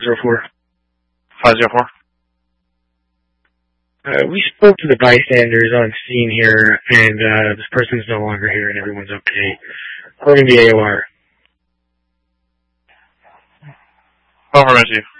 04. 504. We spoke to the bystanders on scene here, and this person's no longer here, and everyone's okay. According to the AOR. Affirmative.